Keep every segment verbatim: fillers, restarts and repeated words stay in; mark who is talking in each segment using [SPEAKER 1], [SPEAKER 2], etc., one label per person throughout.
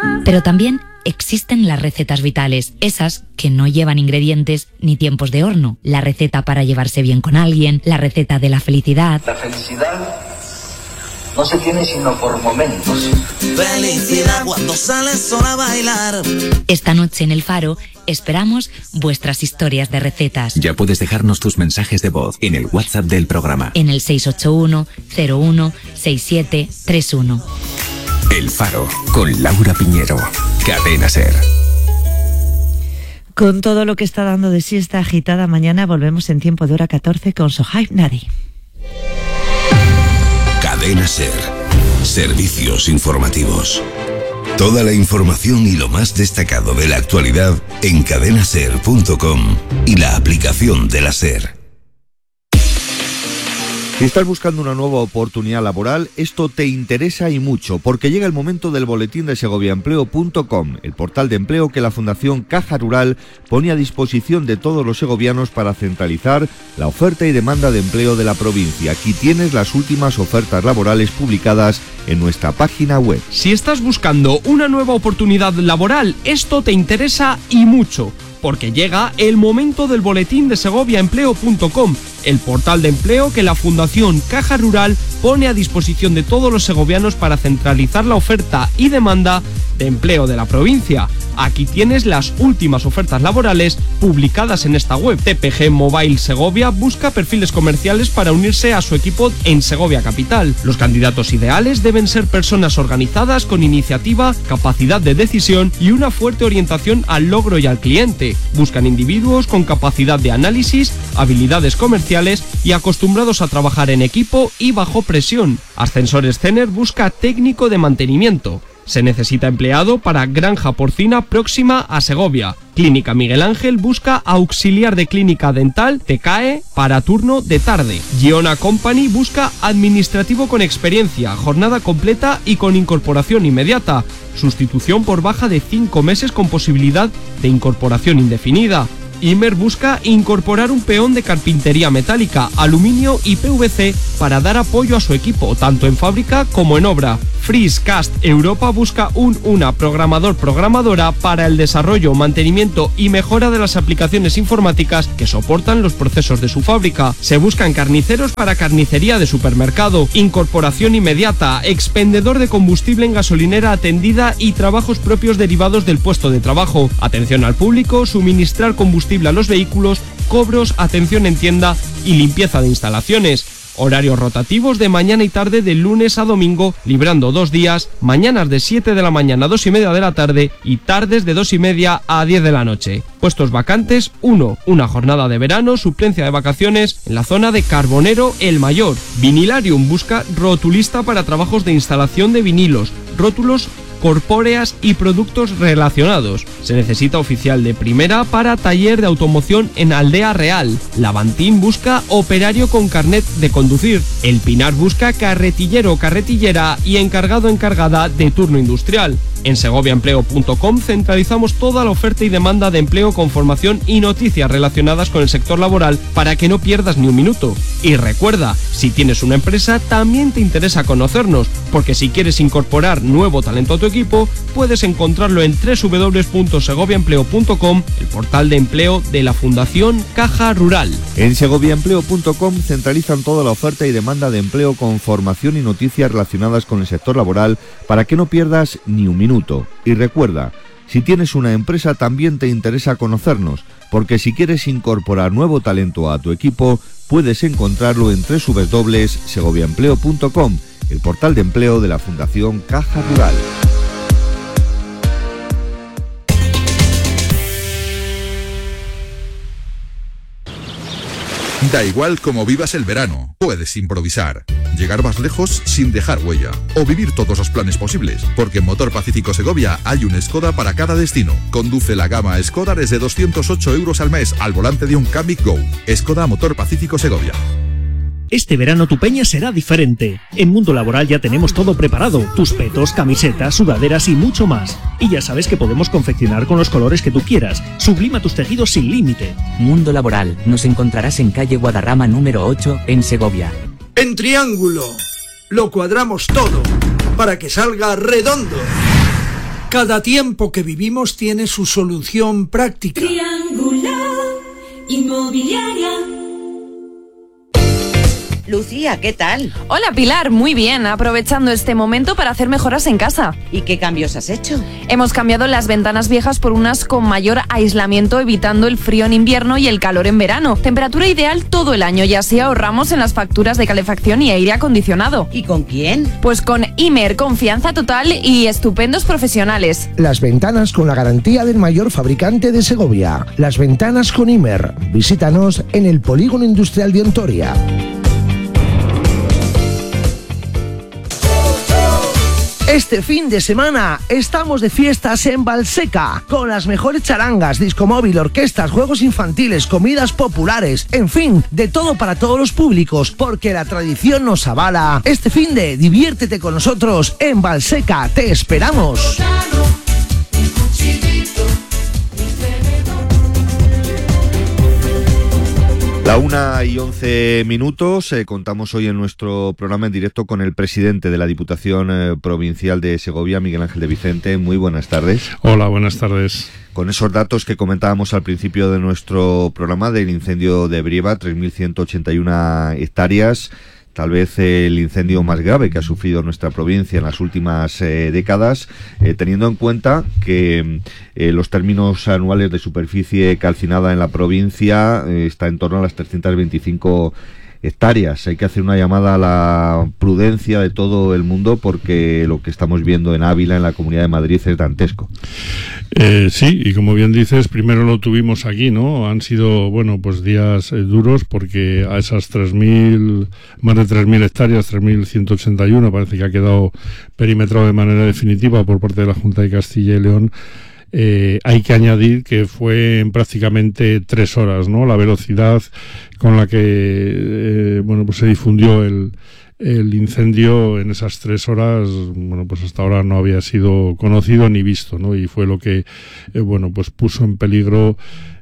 [SPEAKER 1] Pero también existen las recetas vitales, esas que no llevan ingredientes ni tiempos de horno. La receta para llevarse bien con alguien, la receta de la felicidad.
[SPEAKER 2] La felicidad no se tiene sino por momentos.
[SPEAKER 3] Felicidad cuando sales sola a bailar.
[SPEAKER 1] Esta noche en El Faro esperamos vuestras historias de recetas.
[SPEAKER 4] Ya puedes dejarnos tus mensajes de voz en el WhatsApp del programa.
[SPEAKER 1] En el seis ocho uno, cero uno, seis siete tres uno.
[SPEAKER 4] El Faro, con Laura Piñero. Cadena SER.
[SPEAKER 5] Con todo lo que está dando de sí esta agitada mañana, volvemos en tiempo de hora catorce con Sohaib Nari.
[SPEAKER 6] Cadena SER. Servicios informativos. Toda la información y lo más destacado de la actualidad en cadena ser punto com y la aplicación de la SER.
[SPEAKER 7] Si estás buscando una nueva oportunidad laboral, esto te interesa y mucho, porque llega el momento del boletín de segovia empleo punto com, el portal de empleo que la Fundación Caja Rural pone a disposición de todos los segovianos para centralizar la oferta y demanda de empleo de la provincia. Aquí tienes las últimas ofertas laborales publicadas en nuestra página web.
[SPEAKER 8] Si estás buscando una nueva oportunidad laboral, esto te interesa y mucho, porque llega el momento del boletín de segovia empleo punto com, el portal de empleo que la Fundación Caja Rural pone a disposición de todos los segovianos para centralizar la oferta y demanda de empleo de la provincia. Aquí tienes las últimas ofertas laborales publicadas en esta web. T P G Mobile Segovia busca perfiles comerciales para unirse a su equipo en Segovia Capital. Los candidatos ideales deben ser personas organizadas con iniciativa, capacidad de decisión y una fuerte orientación al logro y al cliente. Buscan individuos con capacidad de análisis, habilidades comerciales y acostumbrados a trabajar en equipo y bajo presión. Ascensores Cener busca técnico de mantenimiento. Se necesita empleado para granja porcina próxima a Segovia. Clínica Miguel Ángel busca auxiliar de clínica dental T C A E para turno de tarde. Giona Company busca administrativo con experiencia, jornada completa y con incorporación inmediata. Sustitución por baja de cinco meses con posibilidad de incorporación indefinida. Imer busca incorporar un peón de carpintería metálica, aluminio y P V C para dar apoyo a su equipo, tanto en fábrica como en obra. Freecast Europa busca un una programador programadora para el desarrollo, mantenimiento y mejora de las aplicaciones informáticas que soportan los procesos de su fábrica. Se buscan carniceros para carnicería de supermercado, incorporación inmediata, expendedor de combustible en gasolinera atendida y trabajos propios derivados del puesto de trabajo. Atención al público, suministrar combustible a los vehículos, cobros, atención en tienda y limpieza de instalaciones. Horarios rotativos de mañana y tarde de lunes a domingo, librando dos días, mañanas de siete de la mañana a dos y media de la tarde y tardes de dos y media a diez de la noche. Puestos vacantes, uno. Una jornada de verano, suplencia de vacaciones en la zona de Carbonero El Mayor. Vinilarium busca rotulista para trabajos de instalación de vinilos, rótulos, corpóreas y productos relacionados. Se necesita oficial de primera para taller de automoción en Aldea Real. Lavantín busca operario con carnet de conducir. El Pinar busca carretillero o carretillera y encargado o encargada de turno industrial. En segovia empleo punto com centralizamos toda la oferta y demanda de empleo con formación y noticias relacionadas con el sector laboral para que no pierdas ni un minuto. Y recuerda, si tienes una empresa también te interesa conocernos, porque si quieres incorporar nuevo talento a tu equipo, puedes encontrarlo en doble u doble u doble u punto segovia empleo punto com, el portal de empleo de la Fundación Caja Rural.
[SPEAKER 7] En segovia empleo punto com centralizan toda la oferta y demanda de empleo con formación y noticias relacionadas con el sector laboral para que no pierdas ni un minuto. Y recuerda, si tienes una empresa también te interesa conocernos, porque si quieres incorporar nuevo talento a tu equipo, puedes encontrarlo en doble u doble u doble u punto segovia empleo punto com, el portal de empleo de la Fundación Caja Rural.
[SPEAKER 9] Da igual cómo vivas el verano, puedes improvisar, llegar más lejos sin dejar huella o vivir todos los planes posibles, porque en Motor Pacífico Segovia hay un Skoda para cada destino. Conduce la gama Skoda desde doscientos ocho euros al mes al volante de un Kamiq Go. Skoda Motor Pacífico Segovia.
[SPEAKER 10] Este verano tu peña será diferente. En Mundo Laboral ya tenemos todo preparado. Tus petos, camisetas, sudaderas y mucho más. Y ya sabes que podemos confeccionar con los colores que tú quieras. Sublima tus tejidos sin límite.
[SPEAKER 11] Mundo Laboral. Nos encontrarás en calle Guadarrama número ocho, en Segovia.
[SPEAKER 12] En Triángulo. Lo cuadramos todo para que salga redondo. Cada tiempo que vivimos tiene su solución práctica.
[SPEAKER 13] Triángulo Inmobiliaria.
[SPEAKER 14] Lucía, ¿qué tal?
[SPEAKER 15] Hola Pilar, muy bien, aprovechando este momento para hacer mejoras en casa.
[SPEAKER 14] ¿Y qué cambios has hecho?
[SPEAKER 15] Hemos cambiado las ventanas viejas por unas con mayor aislamiento, evitando el frío en invierno y el calor en verano. Temperatura ideal todo el año y así ahorramos en las facturas de calefacción y aire acondicionado.
[SPEAKER 14] ¿Y con quién?
[SPEAKER 15] Pues con Imer, confianza total y estupendos profesionales.
[SPEAKER 16] Las ventanas con la garantía del mayor fabricante de Segovia. Las ventanas con Imer. Visítanos en el Polígono Industrial de Ontoria. Este fin de semana estamos de fiestas en Valseca, con las mejores charangas, discomóvil, orquestas, juegos infantiles, comidas populares, en fin, de todo para todos los públicos, porque la tradición nos avala. Este fin de diviértete con nosotros en Valseca, te esperamos.
[SPEAKER 7] La una y once minutos, eh, contamos hoy en nuestro programa en directo con el presidente de la Diputación eh, Provincial de Segovia, Miguel Ángel de Vicente. Muy buenas tardes.
[SPEAKER 17] Hola, buenas tardes.
[SPEAKER 7] Con esos datos que comentábamos al principio de nuestro programa del incendio de Brieva, tres mil ciento ochenta y una hectáreas, tal vez el incendio más grave que ha sufrido nuestra provincia en las últimas eh, décadas, eh, teniendo en cuenta que eh, los términos anuales de superficie calcinada en la provincia eh, está en torno a las trescientas veinticinco hectáreas. Hay que hacer una llamada a la prudencia de todo el mundo porque lo que estamos viendo en Ávila, en la Comunidad de Madrid, es dantesco.
[SPEAKER 17] Eh, sí, y como bien dices, primero lo tuvimos aquí, ¿no? Han sido, bueno, pues días eh, duros porque a esas tres mil, más de tres mil hectáreas, tres mil ciento ochenta y uno, parece que ha quedado perimetrado de manera definitiva por parte de la Junta de Castilla y León. Eh, hay que añadir que fue en prácticamente tres horas, ¿no? La velocidad con la que eh, bueno, pues se difundió el, el incendio en esas tres horas, bueno, pues hasta ahora no había sido conocido ni visto, ¿no? Y fue lo que, eh, bueno, pues puso en peligro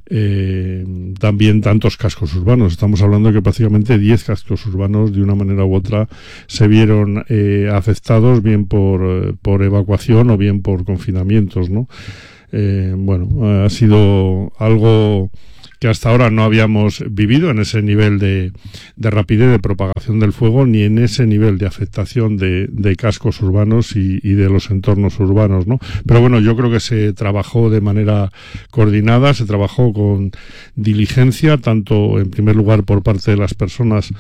[SPEAKER 17] eh, también tantos cascos urbanos. Estamos hablando de que prácticamente diez cascos urbanos de una manera u otra se vieron eh, afectados, bien por, por evacuación o bien por confinamientos, ¿no? Eh, bueno, ha sido algo que hasta ahora no habíamos vivido en ese nivel de, de rapidez de propagación del fuego, ni en ese nivel de afectación de, de cascos urbanos y, y de los entornos urbanos, ¿no? Pero bueno, yo creo que se trabajó de manera coordinada, se trabajó con diligencia, tanto en primer lugar por parte de las personas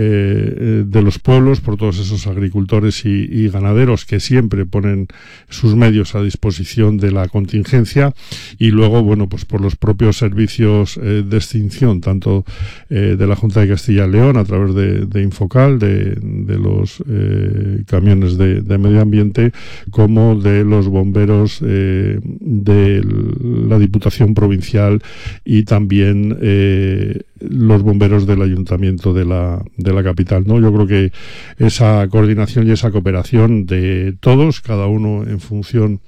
[SPEAKER 17] eh, de los pueblos, por todos esos agricultores y, y ganaderos que siempre ponen sus medios a disposición de la contingencia, y luego, bueno, pues por los propios servicios eh, de extinción, tanto eh, de la Junta de Castilla y León a través de, de Infocal, de, de los eh, camiones de, de medio ambiente, como de los bomberos eh, de la Diputación Provincial y también eh, los bomberos del Ayuntamiento de la, de la capital, ¿no? Yo creo que esa coordinación y esa cooperación de todos, cada uno en función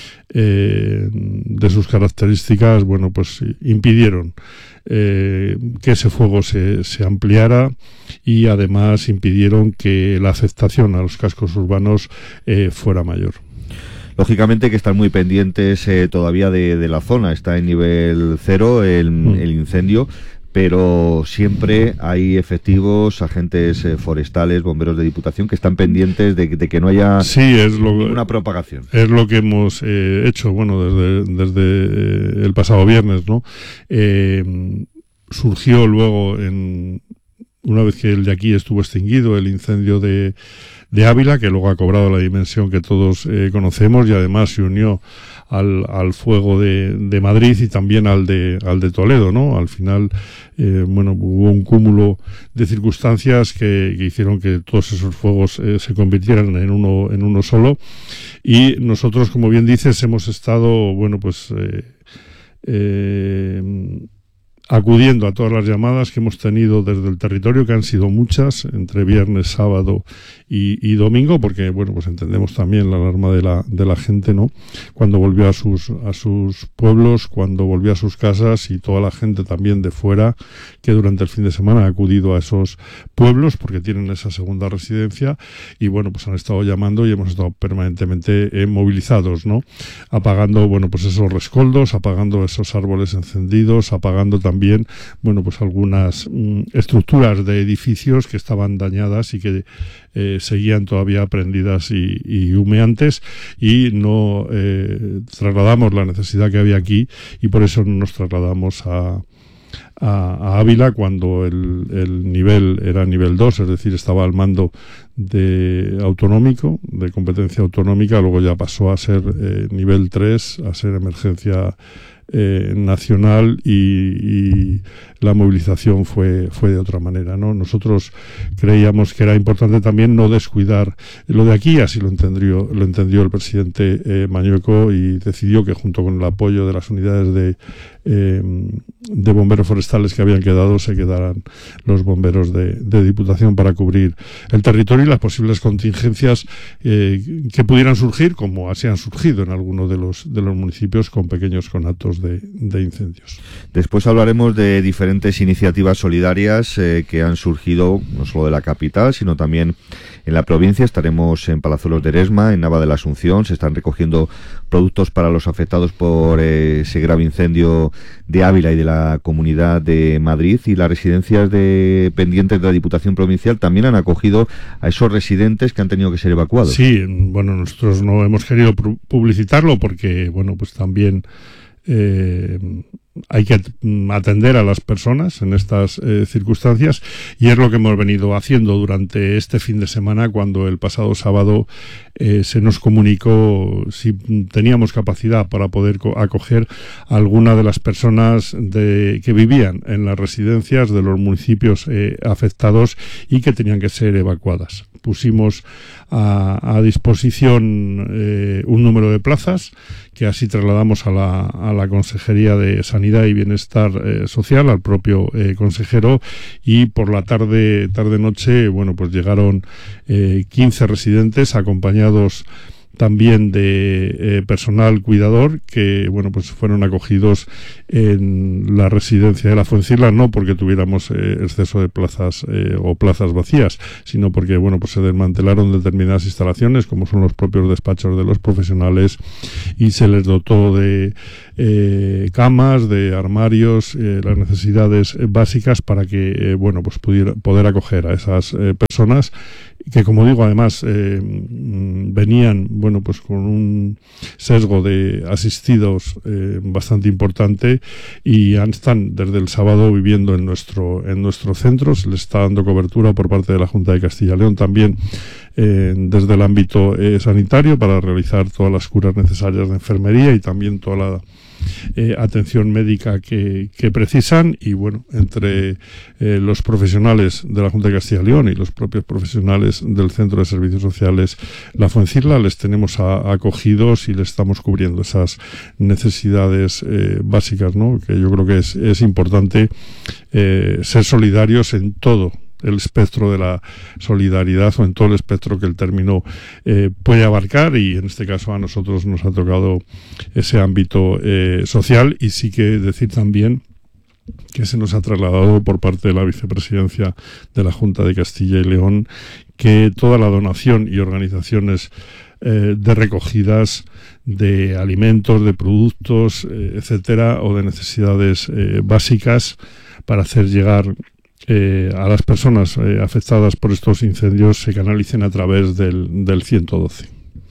[SPEAKER 17] Eh, de sus características, bueno, pues impidieron eh, que ese fuego se, se ampliara, y además impidieron que la afectación a los cascos urbanos eh, fuera mayor.
[SPEAKER 7] Lógicamente que están muy pendientes eh, todavía de, de la zona, está en nivel cero el, mm. el incendio, pero siempre hay efectivos, agentes eh, forestales, bomberos de Diputación, que están pendientes de, de que no haya
[SPEAKER 17] sí, es lo,
[SPEAKER 7] ninguna propagación.
[SPEAKER 17] Es lo que hemos eh, hecho, bueno, desde, desde eh, el pasado viernes, ¿no? Eh, surgió luego, en, una vez que el de aquí estuvo extinguido, el incendio de, de Ávila, que luego ha cobrado la dimensión que todos eh, conocemos, y además se unió al, al fuego de, de Madrid y también al de, al de Toledo, ¿no? Al final, eh, bueno, hubo un cúmulo de circunstancias que, que hicieron que todos esos fuegos eh, se convirtieran en uno, en uno solo, y nosotros, como bien dices, hemos estado, bueno, pues, eh, eh, acudiendo a todas las llamadas que hemos tenido desde el territorio, que han sido muchas, entre viernes, sábado y, y domingo, porque bueno, pues entendemos también la alarma de la, de la gente, ¿no? Cuando volvió a sus, a sus pueblos, cuando volvió a sus casas, y toda la gente también de fuera que durante el fin de semana ha acudido a esos pueblos porque tienen esa segunda residencia, y bueno, pues han estado llamando y hemos estado permanentemente eh, movilizados, ¿no? Apagando, bueno, pues esos rescoldos, apagando esos árboles encendidos, apagando también, bueno, pues algunas mm, estructuras de edificios que estaban dañadas y que eh, seguían todavía prendidas y, y humeantes, y no eh, trasladamos la necesidad que había aquí, y por eso nos trasladamos a A, a Ávila cuando el, el nivel era nivel dos, es decir, estaba al mando de autonómico, de competencia autonómica, luego ya pasó a ser eh, nivel tres, a ser emergencia eh, nacional, y, y la movilización fue, fue de otra manera, ¿no? Nosotros creíamos que era importante también no descuidar lo de aquí, así lo entendió, lo entendió el presidente eh, Mañueco, y decidió que junto con el apoyo de las unidades de Eh, de bomberos forestales que habían quedado, se quedaran los bomberos de, de Diputación para cubrir el territorio y las posibles contingencias eh, que pudieran surgir, como así han surgido en algunos de los de los municipios con pequeños conatos de, de incendios.
[SPEAKER 7] Después hablaremos de diferentes iniciativas solidarias eh, que han surgido no solo de la capital, sino también en la provincia. Estaremos en Palazuelos de Eresma, en Nava de la Asunción. Se están recogiendo productos para los afectados por eh, ese grave incendio de Ávila y de la Comunidad de Madrid, y las residencias dependientes de la Diputación Provincial también han acogido a esos residentes que han tenido que ser evacuados.
[SPEAKER 17] Sí, bueno, nosotros no hemos querido publicitarlo porque, bueno, pues también eh, hay que atender a las personas en estas eh, circunstancias, y es lo que hemos venido haciendo durante este fin de semana, cuando el pasado sábado eh, se nos comunicó si teníamos capacidad para poder acoger a alguna de las personas de, que vivían en las residencias de los municipios eh, afectados y que tenían que ser evacuadas. Pusimos a, a disposición eh, un número de plazas que así trasladamos a la, a la Consejería de Sanidad y Bienestar eh, Social, al propio eh, consejero, y por la tarde, tarde-noche, bueno, pues llegaron eh, quince residentes acompañados también de eh, personal cuidador que, bueno, pues fueron acogidos en la residencia de la Fuencisla, no porque tuviéramos eh, exceso de plazas eh, o plazas vacías, sino porque, bueno, pues se desmantelaron determinadas instalaciones, como son los propios despachos de los profesionales, y se les dotó de eh, camas, de armarios, eh, las necesidades básicas para que, eh, bueno, pues pudiera poder acoger a esas eh, personas que, como digo, además eh, venían, bueno, pues con un sesgo de asistidos eh, bastante importante, y están desde el sábado viviendo en nuestro en nuestro centro. Se les está dando cobertura por parte de la Junta de Castilla y León también eh, desde el ámbito eh, sanitario, para realizar todas las curas necesarias de enfermería y también toda la Eh, atención médica que, que precisan. Y bueno, entre eh, los profesionales de la Junta de Castilla y León y los propios profesionales del Centro de Servicios Sociales La Fuencisla, les tenemos a, acogidos y les estamos cubriendo esas necesidades eh, básicas, ¿no? Que yo creo que es, es importante eh, ser solidarios en todo el espectro de la solidaridad, o en todo el espectro que el término eh, puede abarcar, y en este caso a nosotros nos ha tocado ese ámbito eh, social. Y sí que decir también que se nos ha trasladado por parte de la vicepresidencia de la Junta de Castilla y León que toda la donación y organizaciones eh, de recogidas de alimentos, de productos, eh, etcétera, o de necesidades eh, básicas para hacer llegar Eh, a las personas eh, afectadas por estos incendios se canalicen a través del, del ciento doce.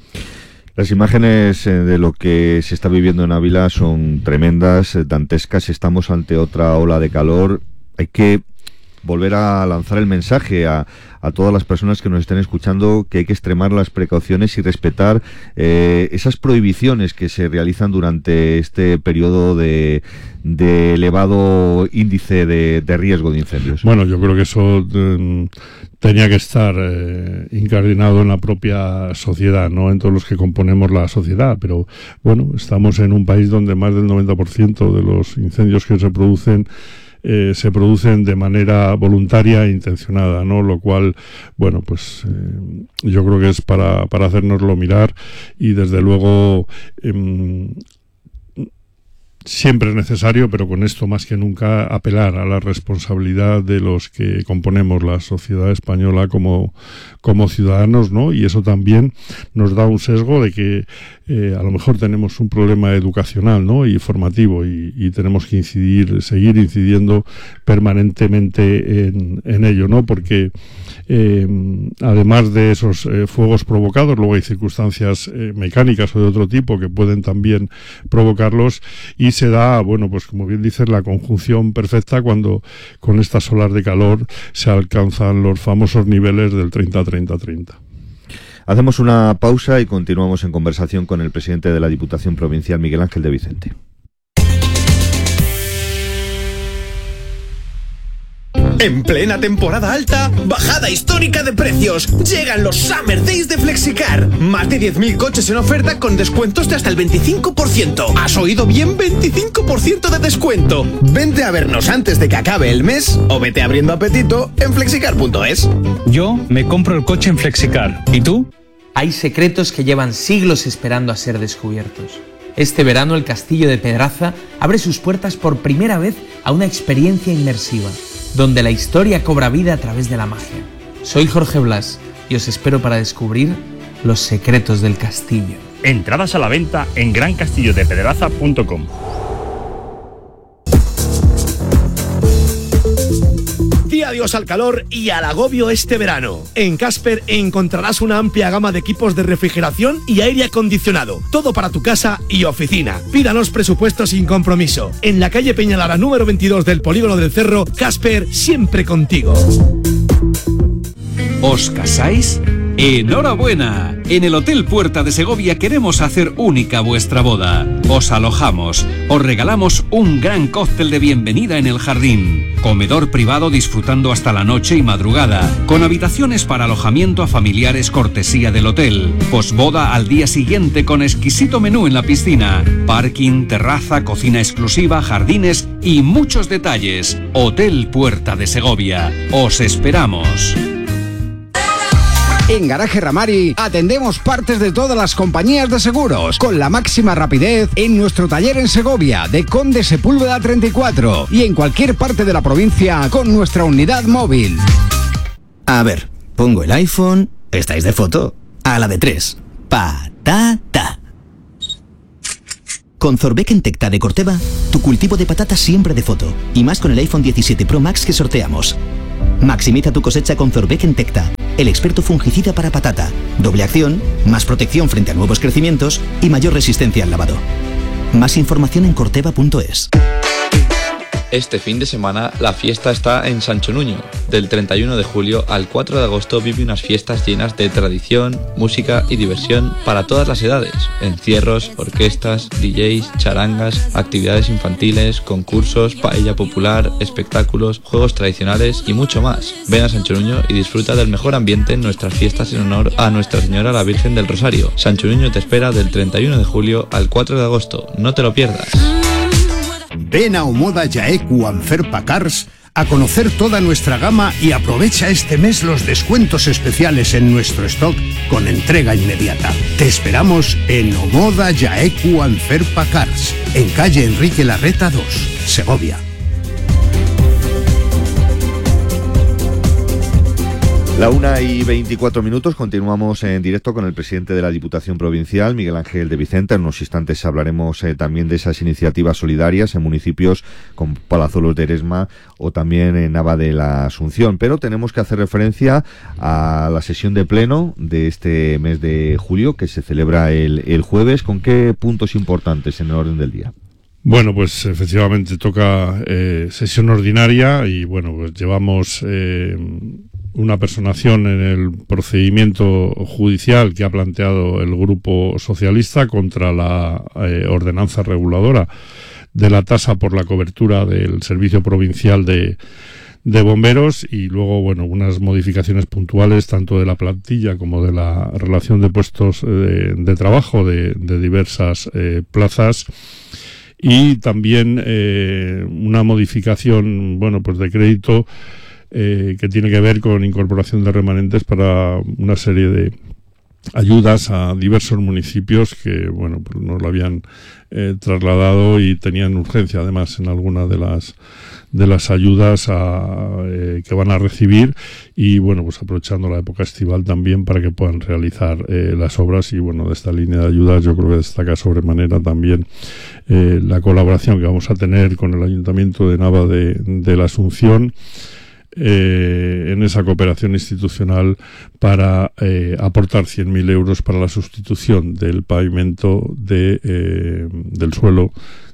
[SPEAKER 7] Las imágenes eh, de lo que se está viviendo en Ávila son tremendas, eh, dantescas. Estamos ante otra ola de calor. Hay que volver a lanzar el mensaje a, a todas las personas que nos estén escuchando, que hay que extremar las precauciones y respetar eh, esas prohibiciones que se realizan durante este periodo de, de elevado índice de, de riesgo de incendios.
[SPEAKER 17] Bueno, yo creo que eso eh, tenía que estar eh, incardinado en la propia sociedad, no en todos los que componemos la sociedad, pero bueno, estamos en un país donde más del noventa por ciento de los incendios que se producen eh, se producen de manera voluntaria e intencionada, ¿no? Lo cual, bueno, pues eh, yo creo que es para, para hacérnoslo mirar y desde luego eh, siempre es necesario, pero con esto más que nunca, apelar a la responsabilidad de los que componemos la sociedad española como, como ciudadanos, ¿no? Y eso también nos da un sesgo de que eh, a lo mejor tenemos un problema educacional, ¿no? Y formativo, y, y tenemos que incidir, seguir incidiendo permanentemente en, en ello, ¿no? Porque Eh, además de esos eh, fuegos provocados, luego hay circunstancias eh, mecánicas o de otro tipo que pueden también provocarlos, y se da, bueno, pues como bien dices, la conjunción perfecta cuando con estas olas de calor se alcanzan los famosos niveles del treinta treinta treinta.
[SPEAKER 7] Hacemos una pausa y continuamos en conversación con el presidente de la Diputación Provincial, Miguel Ángel de Vicente.
[SPEAKER 18] En plena temporada alta, bajada histórica de precios. Llegan los Summer Days de Flexicar. Más de diez mil coches en oferta con descuentos de hasta el veinticinco por ciento. ¿Has oído bien? veinticinco por ciento de descuento. Vente a vernos antes de que acabe el mes o vete abriendo apetito en flexicar punto es.
[SPEAKER 19] Yo me compro el coche en Flexicar. ¿Y tú?
[SPEAKER 20] Hay secretos que llevan siglos esperando a ser descubiertos. Este verano el Castillo de Pedraza abre sus puertas por primera vez a una experiencia inmersiva, donde la historia cobra vida a través de la magia. Soy Jorge Blas y os espero para descubrir los secretos del castillo.
[SPEAKER 19] Entradas a la venta en gran castillo de pedraza punto com.
[SPEAKER 18] Di adiós al calor y al agobio este verano. En Casper encontrarás una amplia gama de equipos de refrigeración y aire acondicionado. Todo para tu casa y oficina. Pídanos presupuestos sin compromiso. En la calle Peñalara número veintidós del Polígono del Cerro, Casper, siempre contigo.
[SPEAKER 21] ¿Os casáis? ¡Enhorabuena! En el Hotel Puerta de Segovia queremos hacer única vuestra boda. Os alojamos, os regalamos un gran cóctel de bienvenida en el jardín, comedor privado disfrutando hasta la noche y madrugada, con habitaciones para alojamiento a familiares cortesía del hotel, posboda al día siguiente con exquisito menú en la piscina, parking, terraza, cocina exclusiva, jardines y muchos detalles. Hotel Puerta de Segovia. Os esperamos.
[SPEAKER 22] En Garaje Ramari atendemos partes de todas las compañías de seguros con la máxima rapidez en nuestro taller en Segovia de Conde Sepúlveda treinta y cuatro y en cualquier parte de la provincia con nuestra unidad móvil.
[SPEAKER 23] A ver, pongo el iPhone, estáis de foto, a la de tres. Patata. Con Zorbeck Entecta de Corteva, tu cultivo de patatas siempre de foto, y más con el iPhone diecisiete Pro Max que sorteamos. Maximiza tu cosecha con Zorbeck Entecta, el experto fungicida para patata. Doble acción, más protección frente a nuevos crecimientos y mayor resistencia al lavado. Más información en corteva punto es.
[SPEAKER 24] Este fin de semana la fiesta está en Sancho Nuño. Del treinta y uno de julio al cuatro de agosto vive unas fiestas llenas de tradición, música y diversión para todas las edades. Encierros, orquestas, D Js, charangas, actividades infantiles, concursos, paella popular, espectáculos, juegos tradicionales y mucho más. Ven a Sancho Nuño y disfruta del mejor ambiente en nuestras fiestas en honor a Nuestra Señora la Virgen del Rosario. Sancho Nuño te espera del treinta y uno de julio al cuatro de agosto. No te lo pierdas.
[SPEAKER 25] Ven a Omoda Jaeku Anferpa Cars a conocer toda nuestra gama y aprovecha este mes los descuentos especiales en nuestro stock con entrega inmediata. Te esperamos en Omoda Jaeku Anferpa Cars, en calle Enrique Larreta dos, Segovia.
[SPEAKER 7] La una y veinticuatro minutos, continuamos en directo con el presidente de la Diputación Provincial, Miguel Ángel de Vicente. En unos instantes hablaremos eh, también de esas iniciativas solidarias en municipios como Palazuelos de Eresma o también en Nava de la Asunción. Pero tenemos que hacer referencia a la sesión de pleno de este mes de julio, que se celebra el, el jueves. ¿Con qué puntos importantes en el orden del día?
[SPEAKER 17] Bueno, pues efectivamente toca eh, sesión ordinaria y bueno, pues llevamos eh, una personación en el procedimiento judicial que ha planteado el Grupo Socialista contra la eh, ordenanza reguladora de la tasa por la cobertura del Servicio Provincial de, de Bomberos y luego, bueno, unas modificaciones puntuales tanto de la plantilla como de la relación de puestos de, de trabajo de, de diversas eh, plazas. y también eh, una modificación, bueno, pues de crédito eh, que tiene que ver con incorporación de remanentes para una serie de ayudas a diversos municipios que, bueno, pues nos lo habían eh, trasladado y tenían urgencia además en alguna de las de las ayudas a, eh, que van a recibir, y bueno, pues aprovechando la época estival también para que puedan realizar eh, las obras. Y bueno, de esta línea de ayudas yo creo que destaca sobremanera también eh, la colaboración que vamos a tener con el Ayuntamiento de Nava de, de la Asunción Eh, en esa cooperación institucional para eh, aportar cien mil euros para la sustitución del pavimento de, eh, del suelo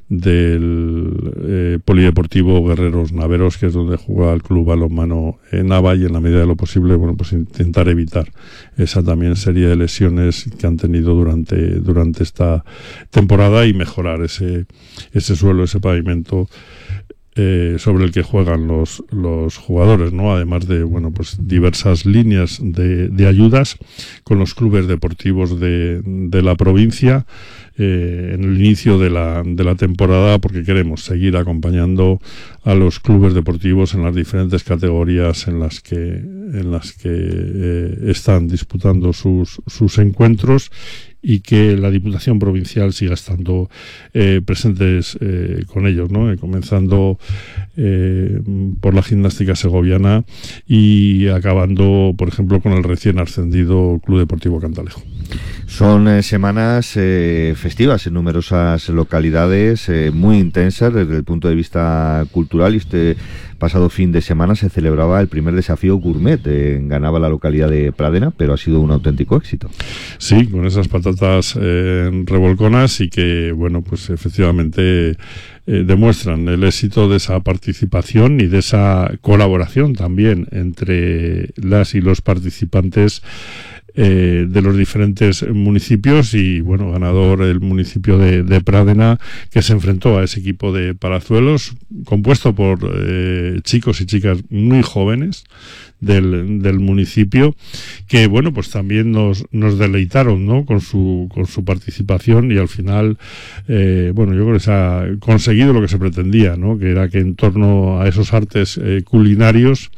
[SPEAKER 17] del eh, Polideportivo Guerreros Naveros, que es donde juega el Club Balonmano en Nava, y en la medida de lo posible, bueno, pues intentar evitar esa también serie de lesiones que han tenido durante, durante esta temporada y mejorar ese, ese suelo, ese pavimento Eh, sobre el que juegan los, los jugadores, ¿no? Además de, bueno, pues diversas líneas de, de ayudas con los clubes deportivos de, de la provincia eh, en el inicio de la, de la temporada, porque queremos seguir acompañando a los clubes deportivos en las diferentes categorías en las que, en las que eh, están disputando sus, sus encuentros, y que la Diputación Provincial siga estando eh, presentes eh, con ellos, ¿no? Eh, comenzando eh, por la gimnástica segoviana y acabando, por ejemplo, con el recién ascendido Club Deportivo Cantalejo.
[SPEAKER 7] Son eh, semanas eh, festivas en numerosas localidades, eh, muy intensas desde el punto de vista cultural, y este pasado fin de semana se celebraba el primer desafío gourmet. Eh, ganaba la localidad de Pradena, pero ha sido un auténtico éxito.
[SPEAKER 17] Sí, con esas patatas eh, revolconas, y que, bueno, pues efectivamente eh, demuestran el éxito de esa participación y de esa colaboración también entre las y los participantes Eh, de los diferentes municipios. Y bueno, ganador el municipio de, de Pradena, que se enfrentó a ese equipo de Palazuelos compuesto por eh, chicos y chicas muy jóvenes del, del municipio, que bueno, pues también nos, nos deleitaron, ¿no? con su con su participación, y al final eh, bueno, yo creo que se ha conseguido lo que se pretendía, ¿no? Que era que en torno a esos artes eh, culinarios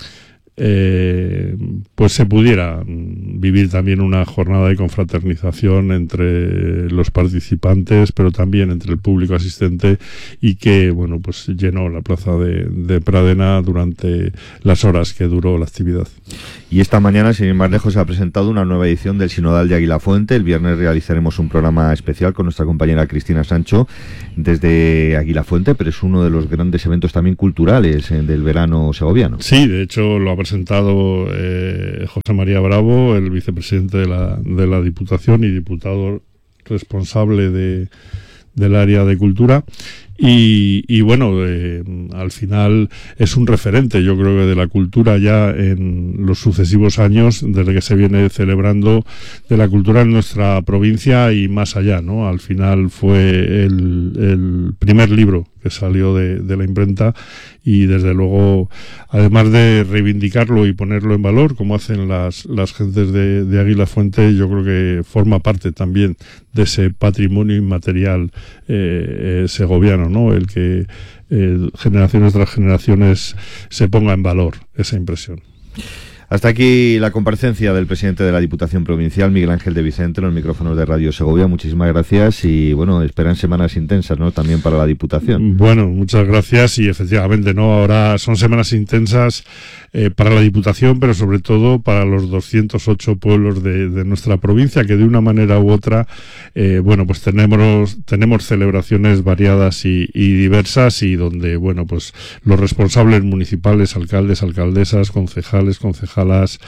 [SPEAKER 17] Eh, pues se pudiera vivir también una jornada de confraternización entre los participantes, pero también entre el público asistente, y que, bueno, pues llenó la plaza de, de Pradena durante las horas que duró la actividad.
[SPEAKER 7] Y esta mañana, sin ir más lejos, se ha presentado una nueva edición del Sinodal de Aguilafuente. El viernes realizaremos un programa especial con nuestra compañera Cristina Sancho desde Aguilafuente, pero es uno de los grandes eventos también culturales eh, del verano segoviano.
[SPEAKER 17] Sí, de hecho lo ha presentado eh, José María Bravo, el vicepresidente de la, de la Diputación y diputado responsable de, del área de cultura. Y, y bueno, eh, al final es un referente, yo creo que de la cultura ya en los sucesivos años, desde que se viene celebrando de la cultura en nuestra provincia y más allá, ¿no? Al final fue el, el primer libro que salió de, de la imprenta, y desde luego, además de reivindicarlo y ponerlo en valor, como hacen las, las gentes de, de Aguilafuente, yo creo que forma parte también de ese patrimonio inmaterial eh, eh, segoviano, ¿no? El que eh, generaciones tras generaciones se ponga en valor esa impresión.
[SPEAKER 7] Hasta aquí la comparecencia del presidente de la Diputación Provincial, Miguel Ángel de Vicente, en los micrófonos de Radio Segovia. Muchísimas gracias, y bueno, esperan semanas intensas, ¿no? También para la Diputación.
[SPEAKER 17] Bueno, muchas gracias, y efectivamente, ¿no? Ahora son semanas intensas eh, para la Diputación, pero sobre todo para los doscientos ocho pueblos de, de nuestra provincia, que de una manera u otra, eh, bueno, pues tenemos tenemos celebraciones variadas y, y diversas, y donde, bueno, pues los responsables municipales, alcaldes, alcaldesas, concejales, concejales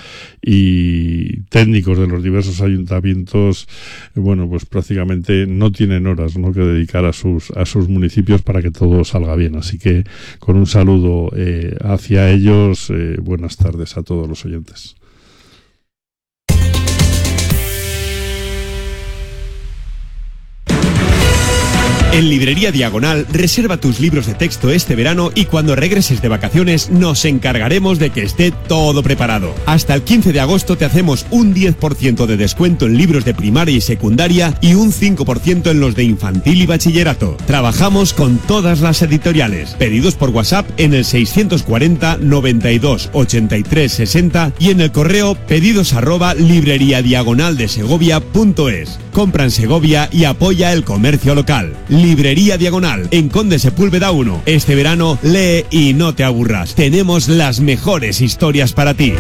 [SPEAKER 17] y técnicos de los diversos ayuntamientos, bueno, pues prácticamente no tienen horas, ¿no?, que dedicar a sus a sus municipios para que todo salga bien. Así que con un saludo eh, hacia ellos, eh, buenas tardes a todos los oyentes.
[SPEAKER 1] En Librería Diagonal, reserva tus libros de texto este verano y cuando regreses de vacaciones nos encargaremos de que esté todo preparado. Hasta el quince de agosto te hacemos un diez por ciento de descuento en libros de primaria y secundaria y un cinco por ciento en los de infantil y bachillerato. Trabajamos con todas las editoriales. Pedidos por WhatsApp en el seiscientos cuarenta, noventa y dos, ochenta y tres, sesenta y en el correo pedidos arroba libreriadiagonaldesegovia.es. Compra en Segovia y apoya el comercio local. Librería Diagonal, en Conde Sepúlveda uno. Este verano lee y no te aburras. Tenemos las mejores historias para ti.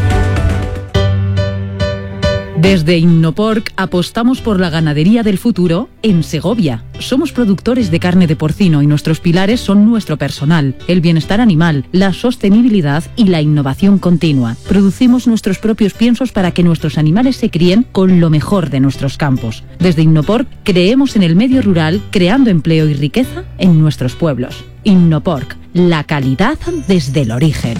[SPEAKER 2] Desde Innoporc apostamos por la ganadería del futuro en Segovia. Somos productores de carne de porcino y nuestros pilares son nuestro personal, el bienestar animal, la sostenibilidad y la innovación continua. Producimos nuestros propios piensos para que nuestros animales se críen con lo mejor de nuestros campos. Desde Innoporc creemos en el medio rural, creando empleo y riqueza en nuestros pueblos. Innoporc, la calidad desde el origen.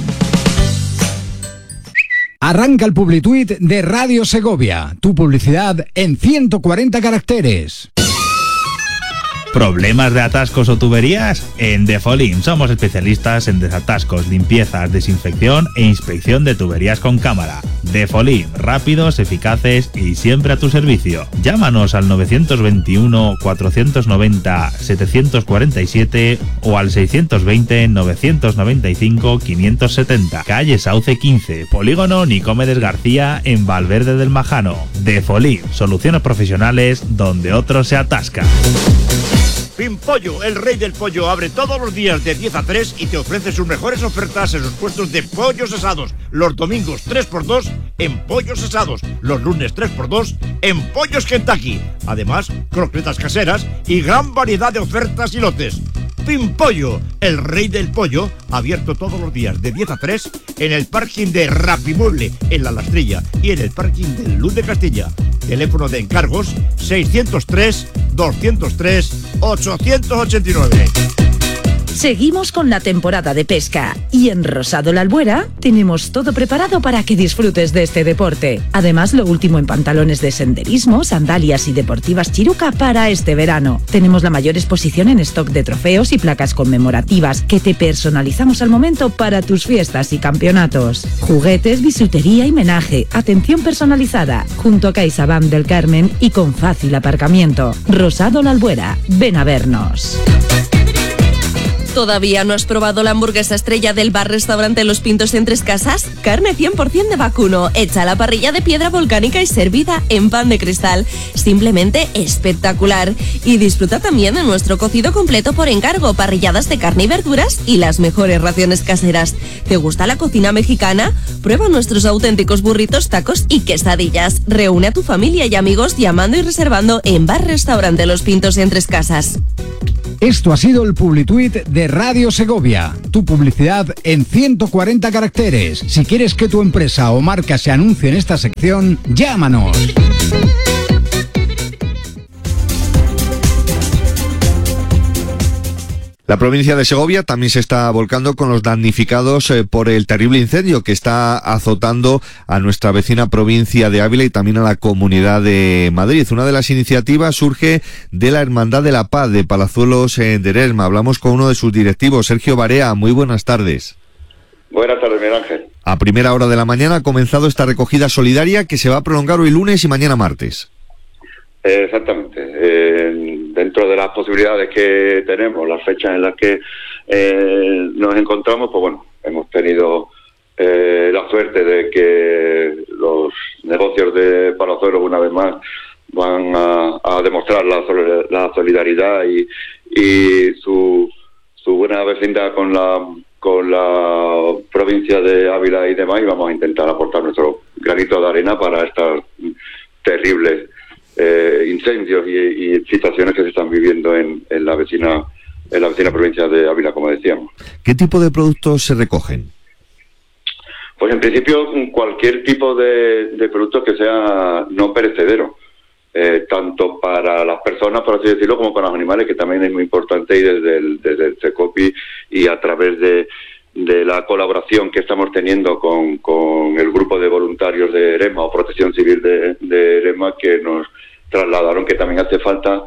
[SPEAKER 22] Arranca el Publituit de Radio Segovia. Tu publicidad en ciento cuarenta caracteres.
[SPEAKER 3] ¿Problemas de atascos o tuberías? En Defolim somos especialistas en desatascos, limpiezas, desinfección e inspección de tuberías con cámara. Defolim, rápidos, eficaces y siempre a tu servicio. Llámanos al novecientos veintiuno, cuatrocientos noventa, setecientos cuarenta y siete o al seiscientos veinte, novecientos noventa y cinco, quinientos setenta. Calle Sauce quince, Polígono Nicomedes García en Valverde del Majano. Defolim, soluciones profesionales donde otros se atascan.
[SPEAKER 4] Pimpollo, el rey del pollo, abre todos los días de diez a tres y te ofrece sus mejores ofertas en los puestos de pollos asados. Los domingos tres por dos en pollos asados. Los lunes tres por dos en pollos Kentucky. Además, croquetas caseras y gran variedad de ofertas y lotes. Pimpollo, el rey del pollo, abierto todos los días de diez a tres en el parking de Rapimueble, en La Lastrilla, y en el parking de Luz de Castilla. Teléfono de encargos seiscientos tres, doscientos tres, ochocientos ochenta y nueve.
[SPEAKER 2] Seguimos con la temporada de pesca y en Rosado La Albuera tenemos todo preparado para que disfrutes de este deporte. Además, lo último en pantalones de senderismo, sandalias y deportivas Chiruca para este verano. Tenemos la mayor exposición en stock de trofeos y placas conmemorativas que te personalizamos al momento para tus fiestas y campeonatos. Juguetes, bisutería y menaje, atención personalizada, junto a CaixaBank del Carmen y con fácil aparcamiento. Rosado La Albuera, ven a vernos.
[SPEAKER 5] ¿Todavía no has probado la hamburguesa estrella del bar restaurante Los Pintos en Tres Casas? Carne cien por ciento de vacuno, hecha a la parrilla de piedra volcánica y servida en pan de cristal. Simplemente espectacular. Y disfruta también de nuestro cocido completo por encargo, parrilladas de carne y verduras y las mejores raciones caseras. ¿Te gusta la cocina mexicana? Prueba nuestros auténticos burritos, tacos y quesadillas. Reúne a tu familia y amigos llamando y reservando en bar restaurante Los Pintos en Tres Casas.
[SPEAKER 22] Esto ha sido el Publituit de Radio Segovia. Tu publicidad en ciento cuarenta caracteres. Si quieres que tu empresa o marca se anuncie en esta sección, llámanos.
[SPEAKER 7] La provincia de Segovia también se está volcando con los damnificados eh, por el terrible incendio que está azotando a nuestra vecina provincia de Ávila y también a la Comunidad de Madrid. Una de las iniciativas surge de la Hermandad de la Paz de Palazuelos eh, de Eresma. Hablamos con uno de sus directivos, Sergio Barea. Muy buenas tardes.
[SPEAKER 26] Buenas tardes, Miguel Ángel.
[SPEAKER 7] A primera hora de la mañana ha comenzado esta recogida solidaria que se va a prolongar hoy lunes y mañana martes.
[SPEAKER 26] Eh, exactamente. Eh, dentro de las posibilidades que tenemos, las fechas en las que eh, nos encontramos, pues bueno, hemos tenido eh, la suerte de que los negocios de Palazuelos una vez más van a, a demostrar la, la solidaridad y, y su, su buena vecindad con la con la provincia de Ávila y demás, y vamos a intentar aportar nuestro granito de arena para estas terribles Eh, incendios y, y situaciones que se están viviendo en, en la vecina en la vecina provincia de Ávila, como decíamos.
[SPEAKER 7] ¿Qué tipo de productos se recogen?
[SPEAKER 26] Pues en principio cualquier tipo de, de producto que sea no perecedero, eh, tanto para las personas, por así decirlo, como para los animales, que también es muy importante, y desde el, desde el CECOPI y a través de de la colaboración que estamos teniendo con, con el grupo de voluntarios de Eresma o Protección Civil de, de Eresma, que nos trasladaron que también hace falta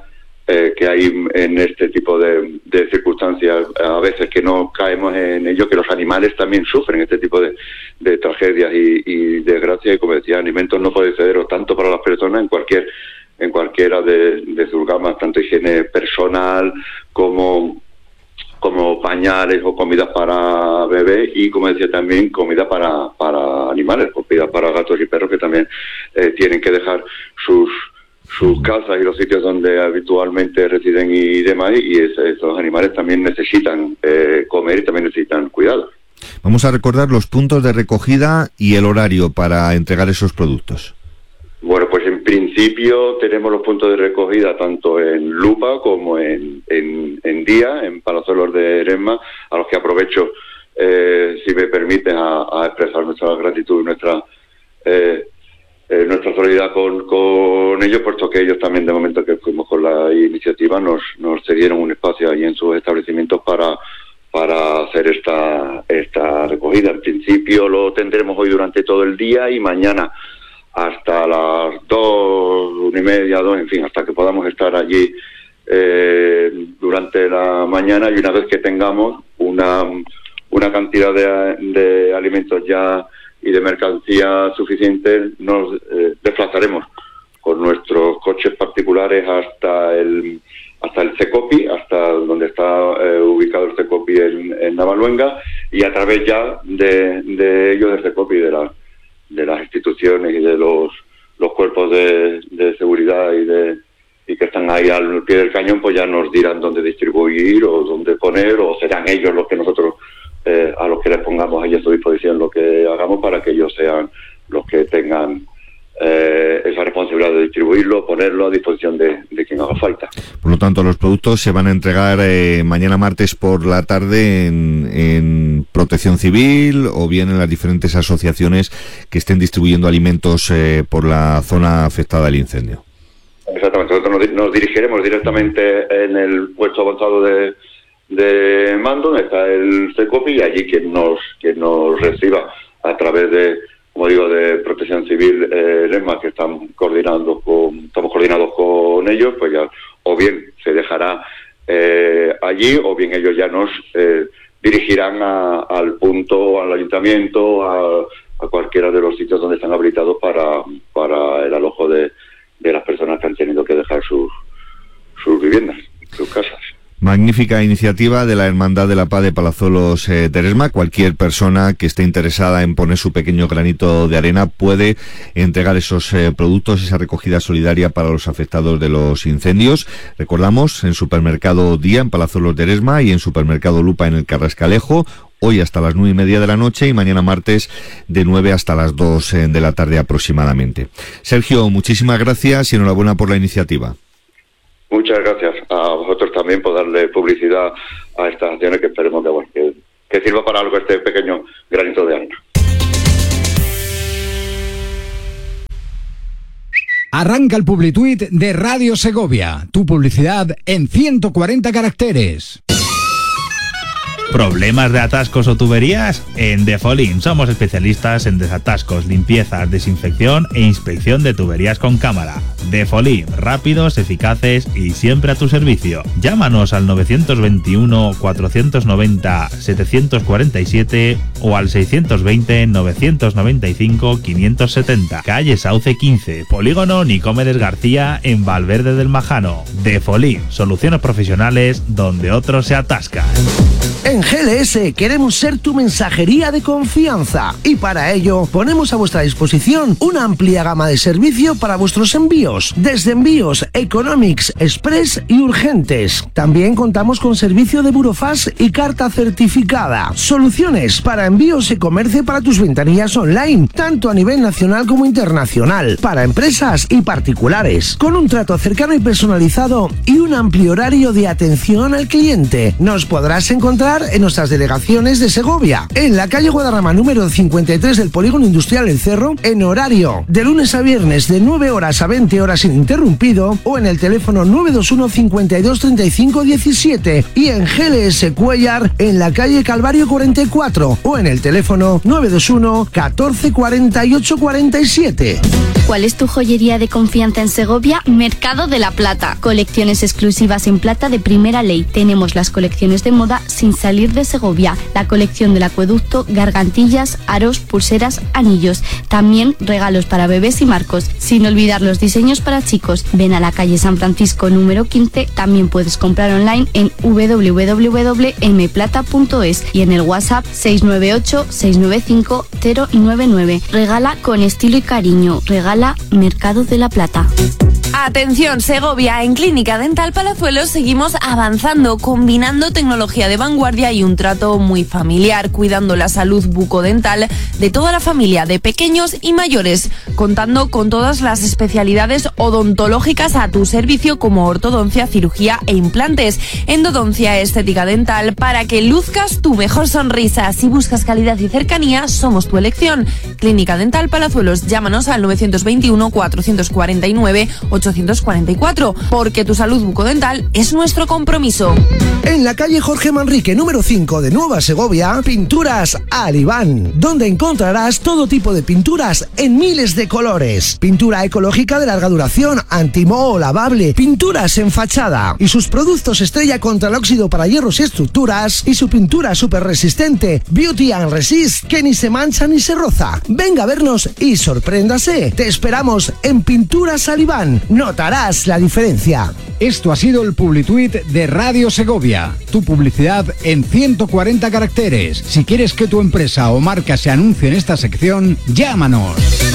[SPEAKER 26] eh, que hay en este tipo de, de circunstancias, a veces que no caemos en ello, que los animales también sufren este tipo de, de tragedias y, y desgracias, y como decía, alimentos no perecederos tanto para las personas en cualquier en cualquiera de, de sus gamas, tanto higiene personal como como pañales o comidas para bebés, y como decía también comida para, para animales, comida para gatos y perros, que también eh, tienen que dejar sus sus casas y los sitios donde habitualmente residen y demás, y es, esos animales también necesitan eh, comer y también necesitan cuidado.
[SPEAKER 7] Vamos a recordar los puntos de recogida y el horario para entregar esos productos.
[SPEAKER 26] Bueno, pues en principio tenemos los puntos de recogida tanto en Lupa como en, en, en Día, en Palazuelos de Eresma, a los que aprovecho, eh, si me permiten, a, a expresar nuestra gratitud y nuestra eh, eh, nuestra solidaridad con, con ellos, puesto que ellos también, de momento que fuimos con la iniciativa, nos, nos cedieron un espacio ahí en sus establecimientos para para hacer esta esta recogida. En principio lo tendremos hoy durante todo el día y mañana hasta las dos, una y media, dos, en fin, hasta que podamos estar allí eh, durante la mañana, y una vez que tengamos una, una cantidad de, de alimentos ya y de mercancía suficiente, nos eh, desplazaremos con nuestros coches particulares hasta el hasta el CECOPI, hasta donde está eh, ubicado el CECOPI en, en Navaluenga, y a través ya de, de ellos, del CECOPI, de la de las instituciones y de los los cuerpos de, de seguridad y de y que están ahí al pie del cañón, pues ya nos dirán dónde distribuir o dónde poner, o serán ellos los que nosotros eh, a los que les pongamos ahí a su disposición lo que hagamos, para que ellos sean los que tengan eh, esa responsabilidad de distribuirlo, ponerlo a disposición de, de quien haga falta.
[SPEAKER 7] Por lo tanto, los productos se van a entregar eh, mañana martes por la tarde en, en Protección Civil, o bien en las diferentes asociaciones que estén distribuyendo alimentos eh, por la zona afectada del incendio.
[SPEAKER 26] Exactamente, nosotros nos, nos dirigiremos directamente en el puesto avanzado de, de mando, donde está el CECOPI, y allí quien nos, quien nos reciba a través de, como digo, de Protección Civil, eh, LEMA, que están coordinando con, estamos coordinados con ellos, pues ya o bien se dejará eh, allí, o bien ellos ya nos eh, dirigirán a, al punto, al ayuntamiento, a, a cualquiera de los sitios donde están habilitados para, para el alojo de, de las personas que han tenido que dejar sus, sus viviendas, sus casas.
[SPEAKER 7] Magnífica iniciativa de la Hermandad de la Paz de Palazuelos eh, de Eresma. Cualquier persona que esté interesada en poner su pequeño granito de arena puede entregar esos eh, productos, esa recogida solidaria para los afectados de los incendios. Recordamos, en Supermercado Día, en Palazuelos de Eresma, y en Supermercado Lupa, en el Carrascalejo, hoy hasta las nueve y media de la noche, y mañana martes de nueve hasta las dos eh, de la tarde aproximadamente. Sergio, muchísimas gracias y enhorabuena por la iniciativa.
[SPEAKER 26] Muchas gracias a vosotros también por darle publicidad a estas acciones, que esperemos que, bueno, que, que sirva para algo este pequeño granito de arena.
[SPEAKER 22] Arranca el Publituit de Radio Segovia, tu publicidad en ciento cuarenta caracteres.
[SPEAKER 3] ¿Problemas de atascos o tuberías? En Defolin somos especialistas en desatascos, limpiezas, desinfección e inspección de tuberías con cámara. Defolin, rápidos, eficaces y siempre a tu servicio. Llámanos al nueve dos uno, cuatro nueve cero, siete cuatro siete o al seis dos cero, nueve nueve cinco, cinco siete cero. Calle Sauce quince, Polígono Nicomedes García, en Valverde del Majano. Defolin, soluciones profesionales donde otros se atascan.
[SPEAKER 16] En G L S queremos ser tu mensajería de confianza, y para ello ponemos a vuestra disposición una amplia gama de servicio para vuestros envíos, desde envíos economics, express y urgentes. También contamos con servicio de burofax y carta certificada. Soluciones para envíos y comercio para tus ventanillas online, tanto a nivel nacional como internacional, para empresas y particulares, con un trato cercano y personalizado y un amplio horario de atención al cliente. Nos podrás encontrar comprar en nuestras delegaciones de Segovia, en la calle Guadarrama número cincuenta y tres del Polígono Industrial El Cerro, en horario de lunes a viernes de nueve horas a veinte horas ininterrumpido, o en el teléfono nueve dos uno cincuenta y dos treinta y cinco diecisiete, y en G L S Cuellar en la calle Calvario cuarenta y cuatro, o en el teléfono nueve dos uno catorce cuarenta y ocho cuarenta y siete.
[SPEAKER 6] ¿Cuál es tu joyería de confianza en Segovia? Mercado de la Plata. Colecciones exclusivas en plata de primera ley. Tenemos las colecciones de moda sin salir de Segovia. La colección del acueducto, gargantillas, aros, pulseras, anillos. También regalos para bebés y marcos. Sin olvidar los diseños para chicos. Ven a la calle San Francisco número quince. También puedes comprar online en w w w punto m plata punto es y en el WhatsApp seis nueve ocho seis nueve cinco cero nueve nueve. Regala con estilo y cariño. Regala Mercado de la Plata.
[SPEAKER 15] Atención, Segovia, en Clínica Dental Palazuelos seguimos avanzando, combinando tecnología de vanguardia y un trato muy familiar, cuidando la salud bucodental de toda la familia, de pequeños y mayores, contando con todas las especialidades odontológicas a tu servicio, como ortodoncia, cirugía e implantes, endodoncia, estética dental, para que luzcas tu mejor sonrisa. Si buscas calidad y cercanía, somos tu elección. Clínica Dental Palazuelos, llámanos al nueve dos uno cuatrocientos cuarenta y nueve ochocientos cuarenta y cuatro, porque tu salud bucodental es nuestro compromiso.
[SPEAKER 16] En la calle Jorge Manrique número cinco de Nueva Segovia, Pinturas Alibán, donde encontrarás todo tipo de pinturas en miles de colores. Pintura ecológica de larga duración, antimoho, lavable, pinturas en fachada y sus productos estrella contra el óxido para hierros y estructuras, y su pintura súper resistente Beauty and Resist, que ni se mancha ni se roza. Venga a vernos y sorpréndase. Te esperamos en Pinturas Alibán. Notarás la diferencia.
[SPEAKER 22] Esto ha sido el Publituit de Radio Segovia. Tu publicidad en ciento cuarenta caracteres. Si quieres que tu empresa o marca se anuncie en esta sección, llámanos.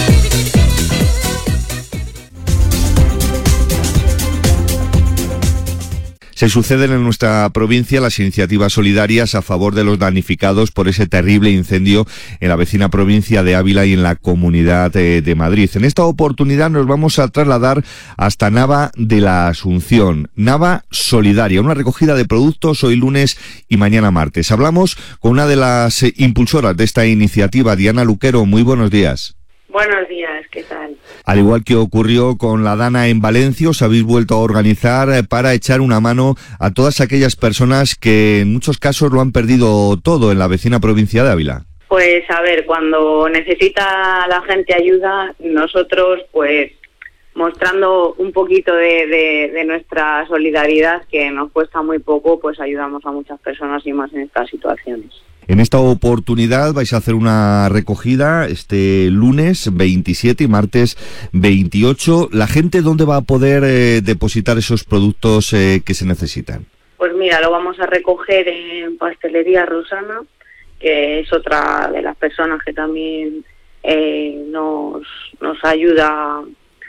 [SPEAKER 7] Se suceden en nuestra provincia las iniciativas solidarias a favor de los damnificados por ese terrible incendio en la vecina provincia de Ávila y en la Comunidad de, de Madrid. En esta oportunidad nos vamos a trasladar hasta Nava de la Asunción. Nava Solidaria, una recogida de productos hoy lunes y mañana martes. Hablamos con una de las impulsoras de esta iniciativa, Diana Luquero. Muy buenos días.
[SPEAKER 8] Buenos días, ¿qué tal?
[SPEAKER 7] Al igual que ocurrió con la Dana en Valencia, os habéis vuelto a organizar para echar una mano a todas aquellas personas que en muchos casos lo han perdido todo en la vecina provincia de Ávila.
[SPEAKER 8] Pues a ver, cuando necesita la gente ayuda, nosotros pues mostrando un poquito de, de, de nuestra solidaridad, que nos cuesta muy poco, pues ayudamos a muchas personas y más en estas situaciones.
[SPEAKER 7] En esta oportunidad vais a hacer una recogida este lunes veintisiete y martes veintiocho. ¿La gente dónde va a poder eh, depositar esos productos eh, que se necesitan?
[SPEAKER 8] Pues mira, lo vamos a recoger en Pastelería Rosana, que es otra de las personas que también eh, nos, nos ayuda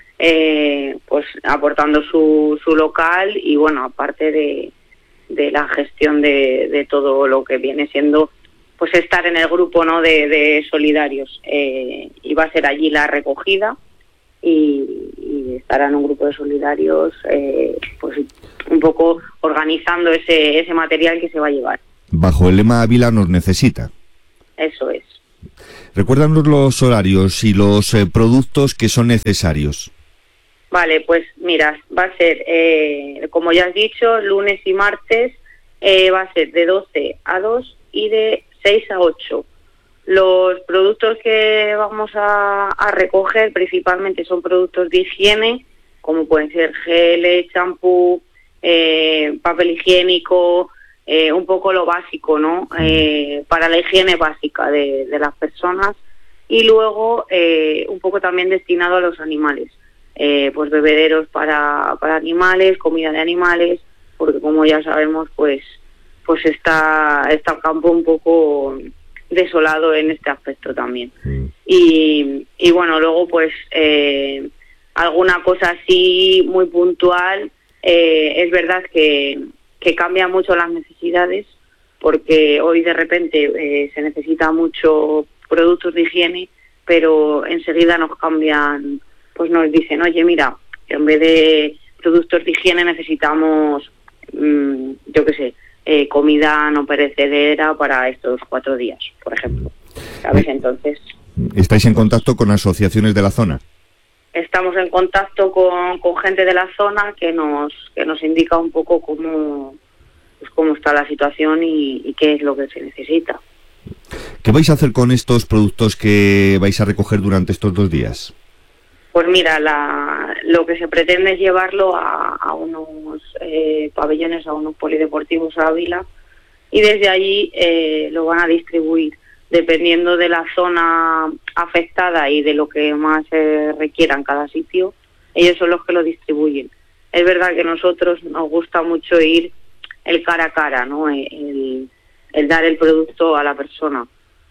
[SPEAKER 8] eh, pues aportando su, su local y bueno, aparte de, de la gestión de, de todo lo que viene siendo pues estar en el grupo, ¿no?, de, de solidarios. Eh, y va a ser allí la recogida y, y estarán un grupo de solidarios eh, pues un poco organizando ese, ese material que se va a llevar.
[SPEAKER 7] Bajo el lema Ávila nos necesita.
[SPEAKER 8] Eso es.
[SPEAKER 7] Recuérdanos los horarios y los eh, productos que son necesarios.
[SPEAKER 8] Vale, pues mira, va a ser, eh, como ya has dicho, lunes y martes eh, va a ser de doce a dos y de seis a ocho. Los productos que vamos a, a recoger principalmente son productos de higiene, como pueden ser geles, champú, eh, papel higiénico, eh, un poco lo básico, ¿no? Eh, para la higiene básica de, de las personas, y luego eh, un poco también destinado a los animales, eh, pues bebederos para, para animales, comida de animales, porque como ya sabemos, pues pues está, está el campo un poco desolado en este aspecto también. Mm. Y, y bueno, luego pues eh, alguna cosa así muy puntual, eh, es verdad que, que cambia mucho las necesidades, porque hoy de repente eh, se necesita mucho productos de higiene, pero enseguida nos cambian, pues nos dicen, oye, mira, que en vez de productos de higiene necesitamos, mmm, yo qué sé, eh, comida no perecedera para estos cuatro días, por ejemplo. ¿Sabes? Entonces...
[SPEAKER 7] ¿Estáis en contacto con asociaciones de la zona?
[SPEAKER 8] Estamos en contacto con, con gente de la zona que nos que nos indica un poco cómo, pues cómo está la situación y, y qué es lo que se necesita.
[SPEAKER 7] ¿Qué vais a hacer con estos productos que vais a recoger durante estos dos días?
[SPEAKER 8] Pues mira, la, lo que se pretende es llevarlo a, a unos eh, pabellones, a unos polideportivos a Ávila, y desde allí eh, lo van a distribuir. Dependiendo de la zona afectada y de lo que más eh, requiera en cada sitio, ellos son los que lo distribuyen. Es verdad que a nosotros nos gusta mucho ir el cara a cara, ¿no? El, el dar el producto a la persona,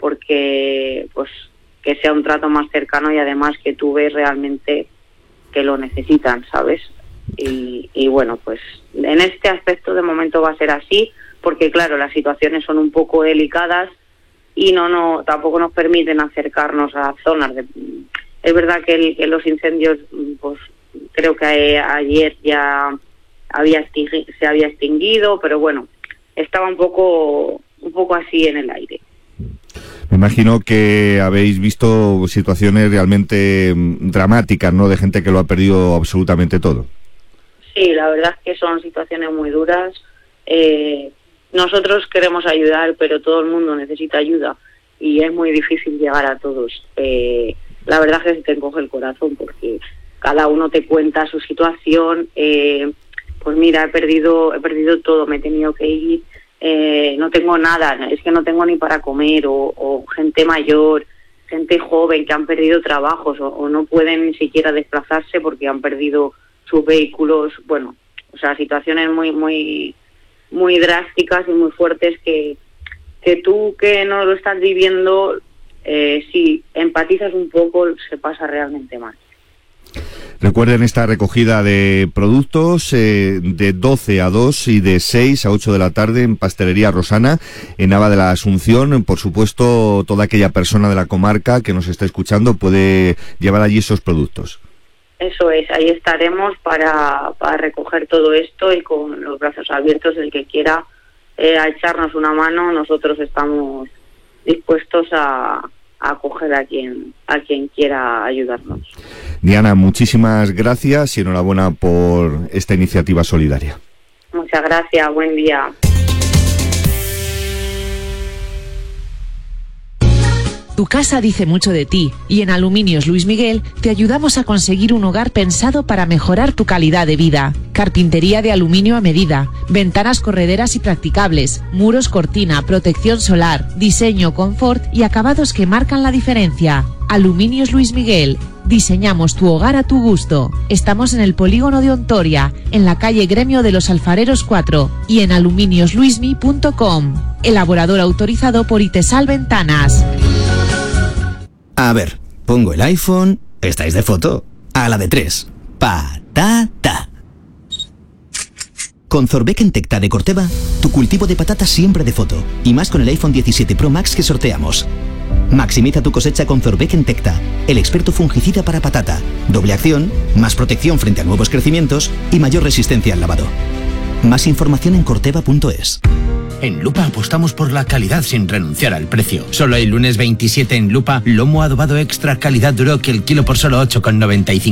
[SPEAKER 8] porque pues que sea un trato más cercano y además que tú ves realmente que lo necesitan, ¿sabes? Y, y bueno, pues en este aspecto de momento va a ser así, porque claro, las situaciones son un poco delicadas y no no tampoco nos permiten acercarnos a zonas de... Es verdad que, el, que los incendios, pues creo que ayer ya había extingui, se había extinguido, pero bueno, estaba un poco un poco así en el aire.
[SPEAKER 7] Me imagino que habéis visto situaciones realmente dramáticas, ¿no? De gente que lo ha perdido absolutamente todo.
[SPEAKER 8] Sí, la verdad es que son situaciones muy duras. Eh, Nosotros queremos ayudar, pero todo el mundo necesita ayuda y es muy difícil llegar a todos. Eh, la verdad es que se te encoge el corazón porque cada uno te cuenta su situación. Eh, pues mira, he perdido, he perdido todo, me he tenido que ir, eh, no tengo nada, es que no tengo ni para comer, o, o gente mayor, gente joven que han perdido trabajos o, o no pueden ni siquiera desplazarse porque han perdido sus vehículos. Bueno, o sea, situaciones muy, muy... muy drásticas y muy fuertes que, que tú que no lo estás viviendo, eh, si empatizas un poco, se pasa realmente mal.
[SPEAKER 7] Recuerden esta recogida de productos eh, de doce a dos y de seis a ocho de la tarde en Pastelería Rosana, en Nava de la Asunción. Por supuesto, toda aquella persona de la comarca que nos está escuchando puede llevar allí esos productos.
[SPEAKER 8] Eso es, ahí estaremos para, para recoger todo esto y con los brazos abiertos, el que quiera eh, a echarnos una mano, nosotros estamos dispuestos a, a acoger a quien, a quien quiera ayudarnos.
[SPEAKER 7] Diana, muchísimas gracias y enhorabuena por esta iniciativa solidaria.
[SPEAKER 8] Muchas gracias, buen día.
[SPEAKER 2] Tu casa dice mucho de ti y en Aluminios Luis Miguel te ayudamos a conseguir un hogar pensado para mejorar tu calidad de vida. Carpintería de aluminio a medida, ventanas correderas y practicables, muros cortina, protección solar, diseño, confort y acabados que marcan la diferencia. Aluminios Luis Miguel. Diseñamos tu hogar a tu gusto. Estamos en el polígono de Ontoria, en la calle Gremio de los Alfareros cuatro y en aluminios luismi punto com. Elaborador autorizado por Itesal Ventanas.
[SPEAKER 23] A ver, pongo el iPhone, estáis de foto, a la de tres. Patata. Con Zorbeck Tecta de Corteva, tu cultivo de patatas siempre de foto, y más con el iPhone diecisiete Pro Max que sorteamos. Maximiza tu cosecha con Zorbeck Tecta, el experto fungicida para patata. Doble acción, más protección frente a nuevos crecimientos y mayor resistencia al lavado. Más información en corteva punto es.
[SPEAKER 9] En Lupa apostamos por la calidad sin renunciar al precio. Solo el lunes veintisiete en Lupa, lomo adobado extra calidad Duroc, el kilo por solo ocho con noventa y cinco.